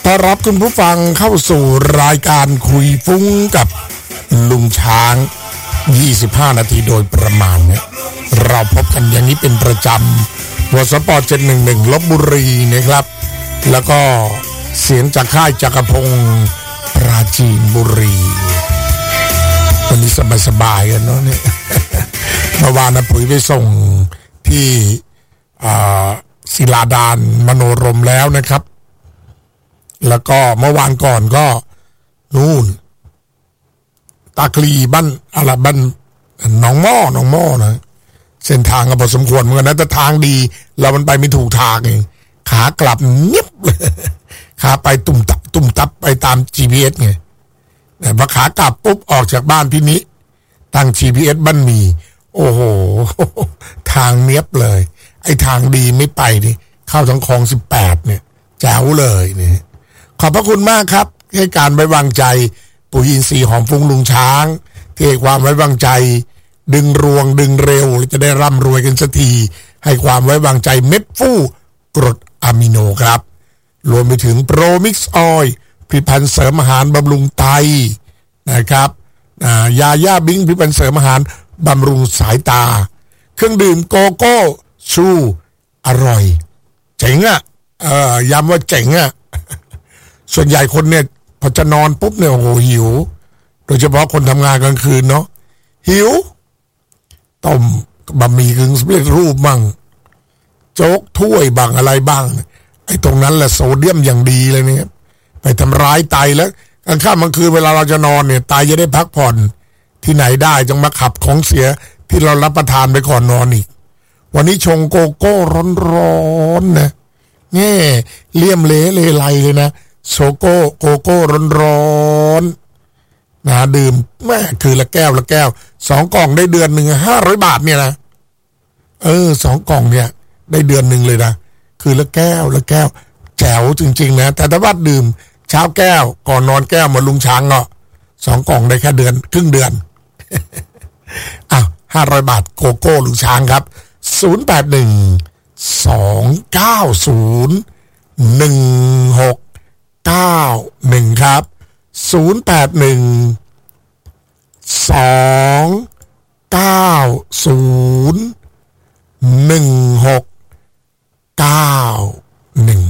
ต้อนรับคุณผู้ฟังเข้าสู่รายการคุยฟุ้งกับลุงช้าง25นาทีโดยประมาณเนี่ยเราพบกันอย่างนี้เป็นประจำวสป711ลพบุรีนะครับแล้วก็เสียงจากค่ายจักรพงศ์ปราจีนบุรีวันนี้สบายๆกันเนาะเนี่ยเมื่อวานนะปุ๋ยไปส่งที่ศิลาดานมโนรมแล้วนะครับแล้วก็เมื่อวานก่อนก็นู่นตาคลีบ้านอะไรบ้านหนองหม้อนะเส้นทางก็พอสมควรเหมือนกันนะแต่ทางดีเรามันไปไม่ถูกทางเองขากลับเงียบเลยขาไปตุ่มตับไปตาม GPS ไงแต่พอขากลับปุ๊บออกจากบ้านพี่นิตั้ง GPS บ้านมีโอ้โหทางเนียบเลยไอ้ทางดีไม่ไปดิเข้าทางคลอง18เนี่ยแจ๋วเลยเนี่ยขอบพระคุณมากครับให้การไว้วางใจปุ๋ยอินทรีย์หอมฟุ้งลุงช้างที่ให้ความไว้วางใจดึงรวงดึงเร็วจะได้ร่ำรวยกันสักทีให้ความไว้วางใจเม็ดฟูกรดอะมิโนครับรวมไปถึงโปรมิกซ์ออยล์ผลิตภัณฑ์เสริมอาหารบำรุงไตนะครับยาย่าบิ้งผลิตภัณฑ์เสริมอาหารบำรุงสายตาเครื่องดื่มโกโก้ชูอร่อยเจ๋งอ่ะย้ำว่าเจ๋งอ่ะส่วนใหญ่คนเนี่ยพอจะนอนปุ๊บเนี่ยโอ้โหหิวโดยเฉพาะคนทำงานกลางคืนเนาะหิวต้มบะหมี่กึ่งสำเร็จรูปบ้างโจ๊กถ้วยบ้างอะไรบ้างไอ้ตรงนั้นแหละโซเดียมอย่างดีเลยเนี่ยไปทำร้ายไตแล้วกลางค่ำกลางคืนเวลาเราจะนอนเนี่ยไตจะได้พักผ่อนที่ไหนได้จังมาขับของเสียที่เรารับประทานไปก่อนนอนอีกวันนี้ชงโกโก้ร้อนๆนะนี่เลี่ยมเลไลเลยนะโกโก้ร้อนๆนะดื่มแม่คือละแก้ว2 กล่องได้เดือนหนึ่ง500 บาทเนี่ยนะ2 กล่องเนี่ยได้เดือนหนึ่งเลยนะคือละแก้วแจ๋วจริงๆนะแต่ถ้าว่าดื่มเช้าแก้วก่อนนอนแก้วเหมือนลุงช้างเนาะ2 กล่องได้แค่เดือนครึ่งเดือนอ้าว500 บาทโกโก้ลุงช้างครับ081-290-1691ครับ081-290-1691